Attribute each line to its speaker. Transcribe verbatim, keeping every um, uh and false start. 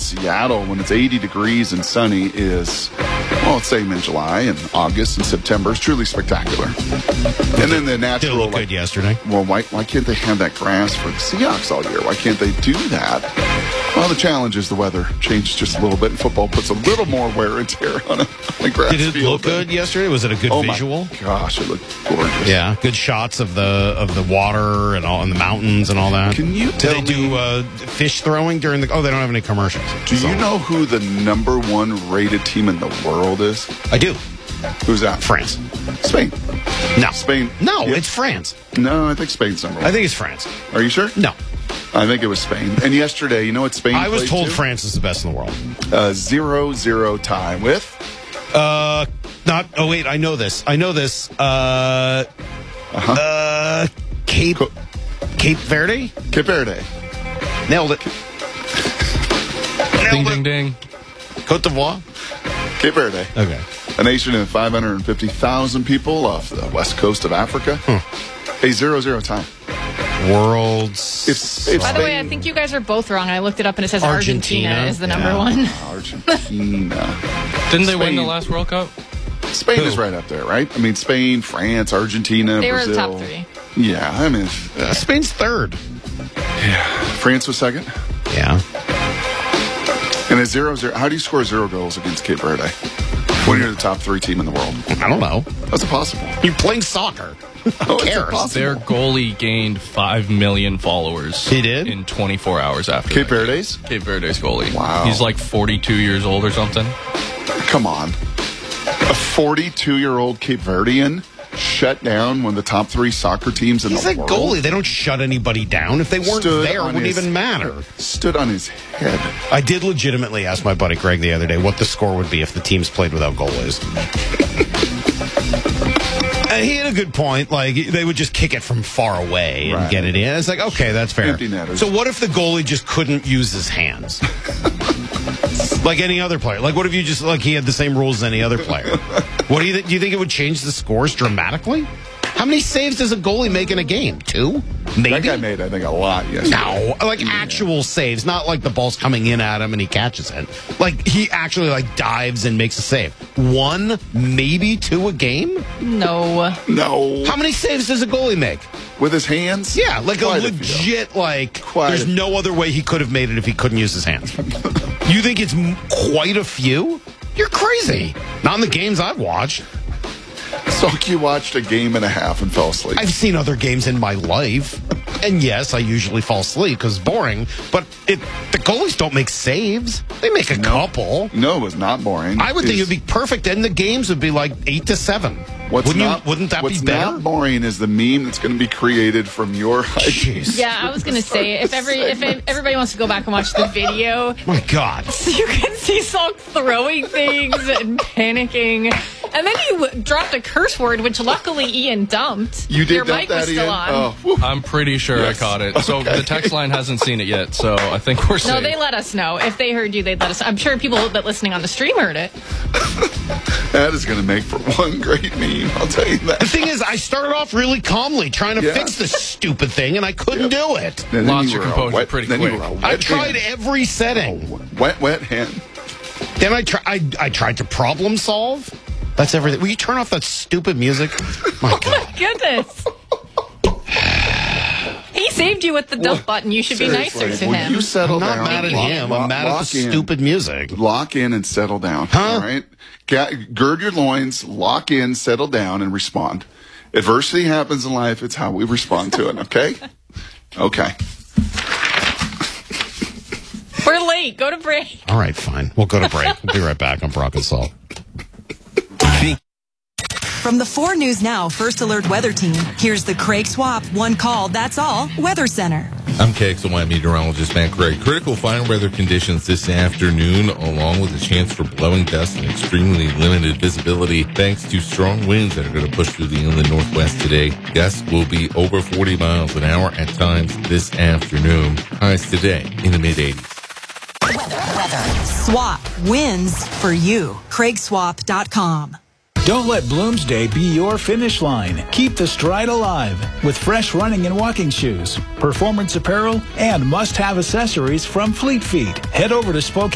Speaker 1: Seattle when it's eighty degrees and sunny is, well, it's same in July and August and September. It's truly spectacular. And then the natural...
Speaker 2: Did it look
Speaker 1: like,
Speaker 2: good yesterday?
Speaker 1: Well, why, why can't they have that grass for the Seahawks all year? Why can't they do that? Well, the challenge is the weather changes just a little bit, and football puts a little more wear and tear on a, on a grass
Speaker 2: Did it
Speaker 1: field.
Speaker 2: look good yesterday? Was it a good
Speaker 1: oh
Speaker 2: visual?
Speaker 1: My gosh, it looked gorgeous.
Speaker 2: Yeah, good shots of the of the water and all and the mountains and all that.
Speaker 1: Can you
Speaker 2: Did
Speaker 1: tell
Speaker 2: they do
Speaker 1: me,
Speaker 2: uh, fish throwing during the? Oh, they don't have any commercials.
Speaker 1: do
Speaker 2: So-
Speaker 1: you know who the number one rated team in the world is?
Speaker 2: I do.
Speaker 1: Who's that?
Speaker 2: France.
Speaker 1: Spain.
Speaker 2: No.
Speaker 1: Spain.
Speaker 2: No,
Speaker 1: Yep.
Speaker 2: it's France.
Speaker 1: No, I think Spain's number one.
Speaker 2: I think it's France.
Speaker 1: Are you sure?
Speaker 2: No.
Speaker 1: I think it was Spain. And yesterday, you know what Spain
Speaker 2: I was
Speaker 1: played
Speaker 2: told
Speaker 1: to?
Speaker 2: France is the best in the world.
Speaker 1: Uh, zero zero tie with.
Speaker 2: Uh, not. Oh wait, I know this. I know this. Uh,
Speaker 1: Uh-huh.
Speaker 2: uh, Cape
Speaker 1: Co-
Speaker 2: Cape Verde.
Speaker 1: Cape Verde.
Speaker 2: Nailed it.
Speaker 3: Ding,
Speaker 2: Nailed
Speaker 3: ding,
Speaker 2: it.
Speaker 3: ding.
Speaker 2: Cote d'Ivoire.
Speaker 1: Cape Verde.
Speaker 2: Okay.
Speaker 1: A nation of five hundred fifty thousand people off the west coast of Africa. A zero zero tie.
Speaker 2: World's.
Speaker 1: If, if
Speaker 4: By the way, I
Speaker 1: Spain-
Speaker 4: think you guys are both wrong. I looked it up and it says
Speaker 2: Argentina.
Speaker 4: Argentina, is the number
Speaker 2: Yeah.
Speaker 4: one.
Speaker 1: Argentina.
Speaker 3: Didn't they win
Speaker 1: Spain.
Speaker 3: the last World Cup?
Speaker 1: Spain
Speaker 2: Who?
Speaker 1: is right up there, right? I mean, Spain, France, Argentina,
Speaker 4: They were
Speaker 1: Brazil.
Speaker 4: the top three.
Speaker 1: Yeah, I mean,
Speaker 2: Uh, Spain's third.
Speaker 1: France was second.
Speaker 2: Yeah.
Speaker 1: And a zero zero. How do you score zero goals against Cape Verde when you're the top three team in the world?
Speaker 2: I don't know.
Speaker 1: That's impossible.
Speaker 2: You're playing soccer.
Speaker 1: Oh, it's
Speaker 2: cares?
Speaker 1: impossible.
Speaker 3: Their goalie gained five million followers.
Speaker 2: He did?
Speaker 3: In twenty-four hours after
Speaker 1: Cape
Speaker 3: that.
Speaker 1: Verde's?
Speaker 3: Cape Verde's goalie.
Speaker 1: Wow.
Speaker 3: He's like forty-two years old or something.
Speaker 1: Come on. A forty-two-year-old Cape Verdean shut down one of the top three soccer teams in
Speaker 2: He's
Speaker 1: the
Speaker 2: a
Speaker 1: world.
Speaker 2: goalie. They don't shut anybody down. If they weren't
Speaker 1: Stood
Speaker 2: there, it
Speaker 1: on
Speaker 2: wouldn't
Speaker 1: his-
Speaker 2: even matter.
Speaker 1: Stood on his head.
Speaker 2: I did legitimately ask my buddy Greg the other day what the score would be if the teams played without goalies. And he had a good point. Like, they would just kick it from far away and
Speaker 1: Right.
Speaker 2: get it in. It's like, okay, that's fair.
Speaker 1: Empty netters.
Speaker 2: So what if the goalie just couldn't use his hands? Like any other player. Like, what if you just, like, he had the same rules as any other player? What do you think? Do you think it would change the scores dramatically? How many saves does a goalie make in a game? Two? Maybe?
Speaker 1: That guy made, I think, a lot yesterday.
Speaker 2: No, like actual saves, not like the ball's coming in at him and he catches it. Like he actually like dives and makes a save. One, maybe two a game.
Speaker 4: No.
Speaker 1: No.
Speaker 2: How many saves does a goalie make?
Speaker 1: With his hands?
Speaker 2: Yeah, like
Speaker 1: Quite
Speaker 2: a
Speaker 1: a few.
Speaker 2: legit like.
Speaker 1: Quite
Speaker 2: there's
Speaker 1: a few.
Speaker 2: no other way he could have made it if he couldn't use his hands. You think it's m- quite a few? You're crazy. Not in the games I've watched.
Speaker 1: So you watched a game and a half and fell asleep.
Speaker 2: I've seen other games in my life, and yes, I usually fall asleep because it's boring. But it, the goalies don't make saves; they make a couple.
Speaker 1: No, it was not boring.
Speaker 2: I would think
Speaker 1: It's-
Speaker 2: it'd be perfect, and the games would be like eight to seven.
Speaker 1: What's
Speaker 2: wouldn't
Speaker 1: not,
Speaker 2: you? Wouldn't that
Speaker 1: what's
Speaker 2: be better?
Speaker 1: not boring is the meme that's going to be created from your
Speaker 2: Jeez.
Speaker 4: Yeah, I was gonna say if every if everybody wants to go back and watch the video,
Speaker 2: My God.
Speaker 4: you can see Salk throwing things and panicking, and then you dropped a curse word, which luckily Ian dumped.
Speaker 1: You did
Speaker 4: Your
Speaker 1: dump
Speaker 4: mic
Speaker 1: that,
Speaker 4: was still
Speaker 1: Ian?
Speaker 4: on.
Speaker 1: Oh, whew.
Speaker 3: I'm pretty sure
Speaker 1: Yes.
Speaker 3: I caught it. So
Speaker 1: Okay.
Speaker 3: the text line hasn't seen it yet, so I think we're safe.
Speaker 4: No, they let us know. If they heard you, they'd let us. I'm sure people that listening on the stream heard it.
Speaker 1: That is going to make for one great meme. I'll tell you that.
Speaker 2: The thing is, I started off really calmly trying to
Speaker 1: Yeah.
Speaker 2: fix this stupid thing, and I couldn't do it.
Speaker 1: And then
Speaker 3: Lost
Speaker 1: you
Speaker 3: your
Speaker 1: were a
Speaker 3: composure
Speaker 1: wet-
Speaker 3: pretty
Speaker 1: then you
Speaker 3: quick.
Speaker 1: were a wet
Speaker 2: I tried
Speaker 1: hen.
Speaker 2: every setting.
Speaker 1: Wet, wet hen.
Speaker 2: Then I, try, I I tried to problem solve. That's everything. Will you turn off that stupid music? My God.
Speaker 4: Goodness. He saved you with the dump button. You should be
Speaker 1: Seriously,
Speaker 4: nicer to
Speaker 1: will
Speaker 4: him.
Speaker 1: you settle
Speaker 2: I'm not
Speaker 1: down?
Speaker 2: mad at
Speaker 1: Lock-
Speaker 2: him.
Speaker 1: lock-
Speaker 2: I'm mad at
Speaker 1: lock
Speaker 2: the
Speaker 1: in.
Speaker 2: stupid music.
Speaker 1: Lock in and settle down.
Speaker 2: Huh?
Speaker 1: All right? Ga- gird your loins, lock in, settle down, and respond. Adversity happens in life. It's how we respond to it, okay? Okay.
Speaker 4: We're late. Go to break.
Speaker 2: All right, fine. We'll go to break. We'll be right back on Brock and Salt.
Speaker 5: From the four News Now First Alert Weather Team, here's the Craig Swap One Call, That's All Weather Center.
Speaker 6: I'm K X L Y meteorologist Matt Gray. Critical fine weather conditions this afternoon, along with a chance for blowing dust and extremely limited visibility, thanks to strong winds that are going to push through the inland northwest today. Gusts will be over forty miles an hour at times this afternoon. Highs today in the mid-eighties.
Speaker 5: Weather. Weather. Swap wins for you. Craig Swap dot com.
Speaker 7: Don't let Bloomsday be your finish line. Keep the stride alive with fresh running and walking shoes, performance apparel, and must-have accessories from Fleet Feet. Head over to Spokane